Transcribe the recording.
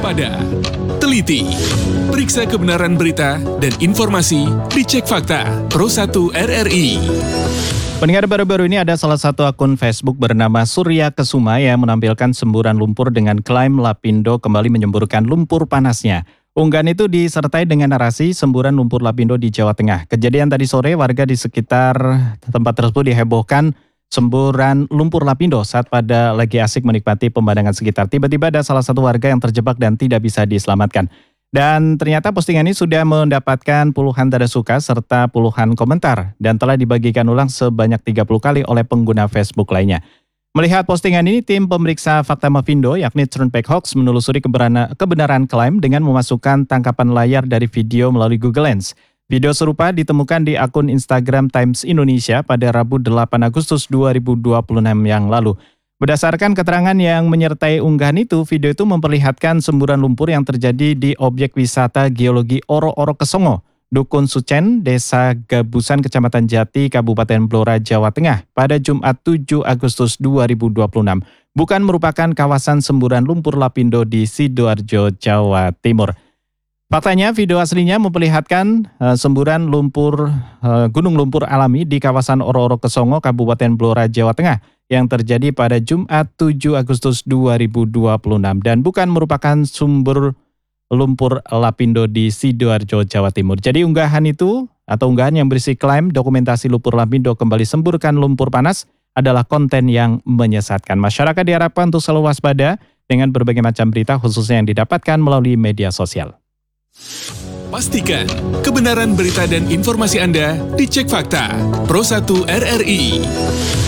waspada, teliti, periksa kebenaran berita dan informasi, dicek fakta, Pro1 RRI. Pendengar, baru-baru ini ada salah satu akun Facebook bernama Surya Kesuma yang menampilkan semburan lumpur dengan klaim Lapindo kembali menyemburkan lumpur panasnya. Unggahan itu disertai dengan narasi semburan lumpur Lapindo di Jawa Tengah. Kejadian tadi sore, warga di sekitar tempat tersebut dihebohkan semburan lumpur Lapindo saat pada lagi asik menikmati pemandangan sekitar. Tiba-tiba ada salah satu warga yang terjebak dan tidak bisa diselamatkan. Dan ternyata postingan ini sudah mendapatkan puluhan tanda suka serta puluhan komentar dan telah dibagikan ulang sebanyak 30 kali oleh pengguna Facebook lainnya. Melihat postingan ini, tim pemeriksa fakta Mavindo yakni Turnback Hoax menelusuri kebenaran klaim dengan memasukkan tangkapan layar dari video melalui Google Lens. Video serupa ditemukan di akun Instagram Times Indonesia pada Rabu 8 Agustus 2026 yang lalu. Berdasarkan keterangan yang menyertai unggahan itu, video itu memperlihatkan semburan lumpur yang terjadi di objek wisata geologi Oro-Oro Kesongo, Dukun Sucen, Desa Gabusan, Kecamatan Jati, Kabupaten Blora, Jawa Tengah pada Jumat 7 Agustus 2026. Bukan merupakan kawasan semburan lumpur Lapindo di Sidoarjo, Jawa Timur. Faktanya, video aslinya memperlihatkan semburan lumpur gunung lumpur alami di kawasan Oro-Oro Kesongo, Kabupaten Blora, Jawa Tengah yang terjadi pada Jumat 7 Agustus 2026 dan bukan merupakan sumber lumpur Lapindo di Sidoarjo, Jawa Timur. Jadi unggahan itu atau unggahan yang berisi klaim dokumentasi lumpur Lapindo kembali semburkan lumpur panas adalah konten yang menyesatkan. Masyarakat diharapkan untuk selalu waspada dengan berbagai macam berita khususnya yang didapatkan melalui media sosial. Pastikan kebenaran berita dan informasi Anda dicek fakta. Pro1 RRI.